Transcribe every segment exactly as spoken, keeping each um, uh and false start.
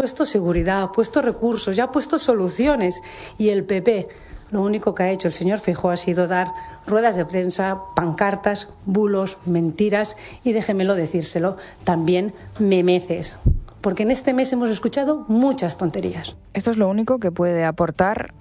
puesto seguridad, ha puesto recursos, ya ha puesto soluciones. Y el P P, lo único que ha hecho el señor Feijóo ha sido dar ruedas de prensa, pancartas, bulos, mentiras y, déjemelo decírselo, también memeces. Porque en este mes hemos escuchado muchas tonterías. Esto es lo único que puede aportar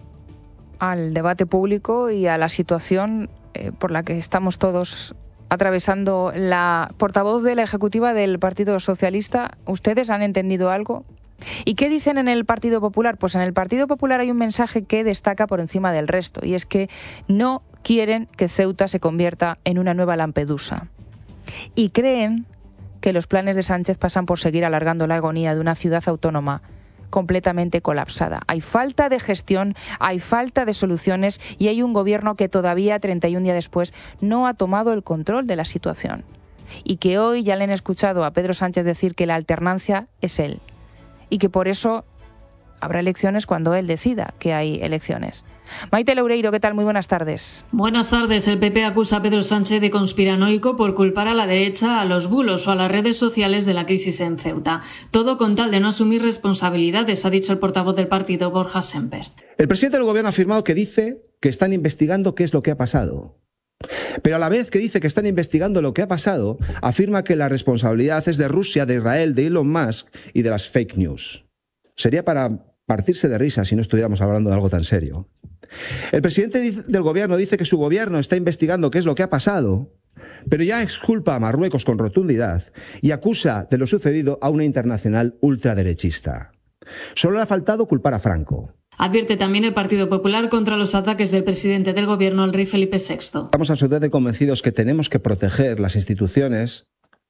al debate público y a la situación eh, por la que estamos todos atravesando. La portavoz de la Ejecutiva del Partido Socialista, ¿ustedes han entendido algo? ¿Y qué dicen en el Partido Popular? Pues en el Partido Popular hay un mensaje que destaca por encima del resto, y es que no quieren que Ceuta se convierta en una nueva Lampedusa. Y creen que los planes de Sánchez pasan por seguir alargando la agonía de una ciudad autónoma completamente colapsada. Hay falta de gestión, hay falta de soluciones y hay un gobierno que todavía, treinta y un días después, no ha tomado el control de la situación. Y que hoy ya le han escuchado a Pedro Sánchez decir que la alternancia es él. Y que por eso habrá elecciones cuando él decida que hay elecciones. Maite Loureiro, ¿qué tal? Muy buenas tardes. Buenas tardes. El P P acusa a Pedro Sánchez de conspiranoico por culpar a la derecha, a los bulos o a las redes sociales de la crisis en Ceuta. Todo con tal de no asumir responsabilidades, ha dicho el portavoz del partido, Borja Semper. El presidente del gobierno ha afirmado que dice que están investigando qué es lo que ha pasado. Pero a la vez que dice que están investigando lo que ha pasado, afirma que la responsabilidad es de Rusia, de Israel, de Elon Musk y de las fake news. Sería para partirse de risa si no estuviéramos hablando de algo tan serio. El presidente del gobierno dice que su gobierno está investigando qué es lo que ha pasado, pero ya exculpa a Marruecos con rotundidad y acusa de lo sucedido a una internacional ultraderechista. Solo le ha faltado culpar a Franco. Advierte también el Partido Popular contra los ataques del presidente del gobierno, el rey Felipe sexto. Estamos absolutamente convencidos que tenemos que proteger las instituciones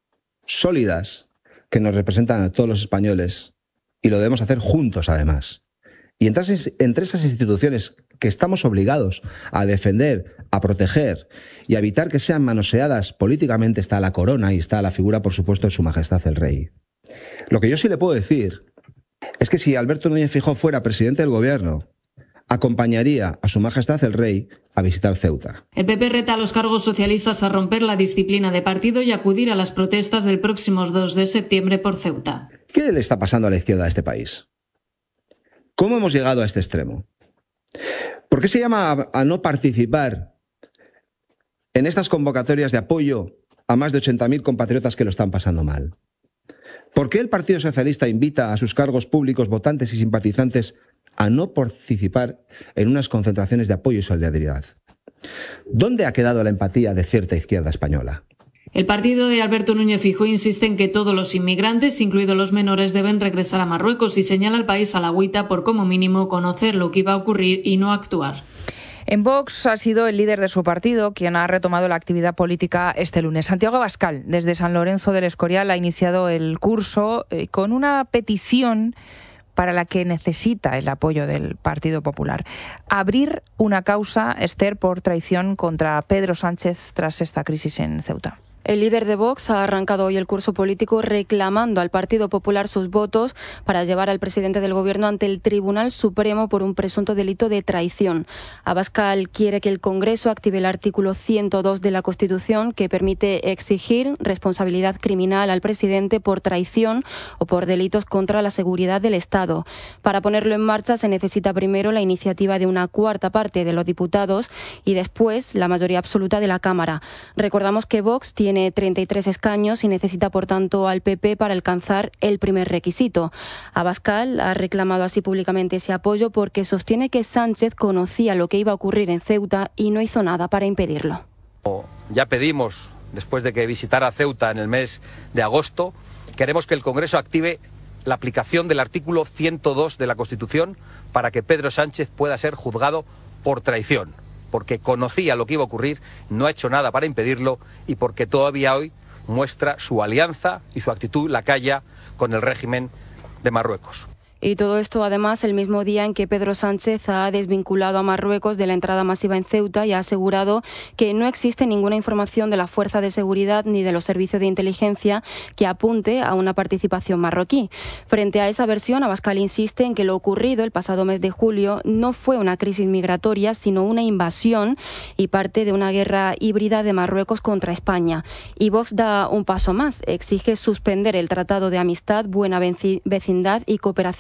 sólidas que nos representan a todos los españoles, y lo debemos hacer juntos, además. Y entre esas, entre esas instituciones que estamos obligados a defender, a proteger y a evitar que sean manoseadas políticamente está la corona y está la figura, por supuesto, de Su Majestad el Rey. Lo que yo sí le puedo decir es que si Alberto Núñez Feijóo fuera presidente del gobierno, acompañaría a Su Majestad el Rey a visitar Ceuta. El P P reta a los cargos socialistas a romper la disciplina de partido y acudir a las protestas del próximo dos de septiembre por Ceuta. ¿Qué le está pasando a la izquierda de este país? ¿Cómo hemos llegado a este extremo? ¿Por qué se llama a, a no participar en estas convocatorias de apoyo a más de ochenta mil compatriotas que lo están pasando mal? ¿Por qué el Partido Socialista invita a sus cargos públicos, votantes y simpatizantes a no participar en unas concentraciones de apoyo y solidaridad? ¿Dónde ha quedado la empatía de cierta izquierda española? El partido de Alberto Núñez Feijóo insiste en que todos los inmigrantes, incluidos los menores, deben regresar a Marruecos y señala al país a la agüita por como mínimo conocer lo que iba a ocurrir y no actuar. En Vox ha sido el líder de su partido quien ha retomado la actividad política este lunes. Santiago Abascal, desde San Lorenzo del Escorial, ha iniciado el curso eh, con una petición para la que necesita el apoyo del Partido Popular. Abrir una causa, Esther, por traición contra Pedro Sánchez tras esta crisis en Ceuta. El líder de Vox ha arrancado hoy el curso político reclamando al Partido Popular sus votos para llevar al presidente del Gobierno ante el Tribunal Supremo por un presunto delito de traición. Abascal quiere que el Congreso active el artículo ciento dos de la Constitución que permite exigir responsabilidad criminal al presidente por traición o por delitos contra la seguridad del Estado. Para ponerlo en marcha se necesita primero la iniciativa de una cuarta parte de los diputados y después la mayoría absoluta de la Cámara. Recordamos que Vox tiene Tiene treinta y tres escaños y necesita, por tanto, al P P para alcanzar el primer requisito. Abascal ha reclamado así públicamente ese apoyo porque sostiene que Sánchez conocía lo que iba a ocurrir en Ceuta y no hizo nada para impedirlo. Ya pedimos, después de que visitara Ceuta en el mes de agosto, queremos que el Congreso active la aplicación del artículo ciento dos de la Constitución para que Pedro Sánchez pueda ser juzgado por traición, porque conocía lo que iba a ocurrir, no ha hecho nada para impedirlo y porque todavía hoy muestra su alianza y su actitud lacaya con el régimen de Marruecos. Y todo esto, además, el mismo día en que Pedro Sánchez ha desvinculado a Marruecos de la entrada masiva en Ceuta y ha asegurado que no existe ninguna información de la Fuerza de Seguridad ni de los servicios de inteligencia que apunte a una participación marroquí. Frente a esa versión, Abascal insiste en que lo ocurrido el pasado mes de julio no fue una crisis migratoria, sino una invasión y parte de una guerra híbrida de Marruecos contra España. Y Vox da un paso más, exige suspender el Tratado de Amistad, Buena Vecindad y Cooperación